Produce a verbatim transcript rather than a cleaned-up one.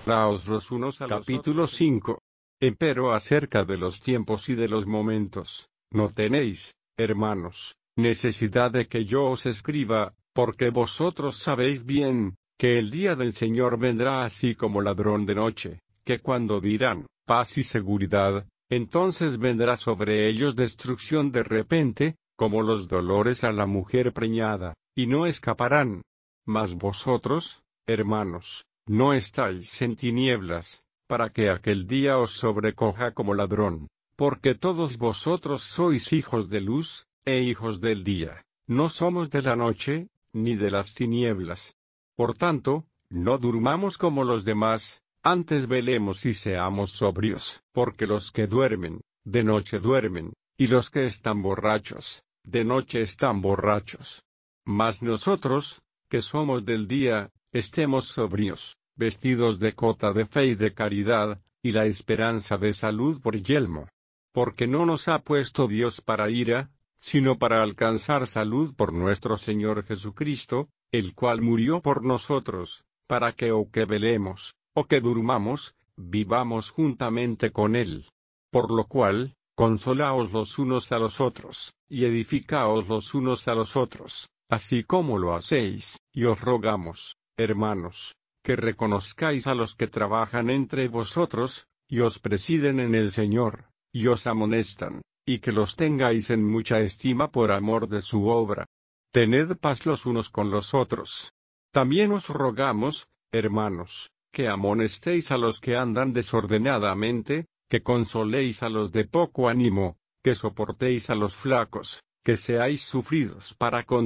consolaos los unos a los otros. Capítulo cinco. Empero acerca de los tiempos y de los momentos, no tenéis, hermanos, necesidad de que yo os escriba, porque vosotros sabéis bien, que el día del Señor vendrá así como ladrón de noche, que cuando dirán, paz y seguridad, entonces vendrá sobre ellos destrucción de repente, como los dolores a la mujer preñada, y no escaparán. Mas vosotros, hermanos, no estáis en tinieblas, para que aquel día os sobrecoja como ladrón, porque todos vosotros sois hijos de luz, e hijos del día, no somos de la noche, ni de las tinieblas. Por tanto, no durmamos como los demás, antes velemos y seamos sobrios, porque los que duermen, de noche duermen, y los que están borrachos, de noche están borrachos. Mas nosotros, que somos del día, estemos sobrios, vestidos de cota de fe y de caridad, y la esperanza de salud por yelmo. Porque no nos ha puesto Dios para ira, sino para alcanzar salud por nuestro Señor Jesucristo, el cual murió por nosotros, para que o que velemos, o que durmamos, vivamos juntamente con Él. Por lo cual, consolaos los unos a los otros, y edificaos los unos a los otros, así como lo hacéis, y os rogamos, hermanos, que reconozcáis a los que trabajan entre vosotros, y os presiden en el Señor, y os amonestan, y que los tengáis en mucha estima por amor de su obra. Tened paz los unos con los otros. También os rogamos, hermanos, que amonestéis a los que andan desordenadamente, que consoléis a los de poco ánimo, que soportéis a los flacos, que seáis sufridos para con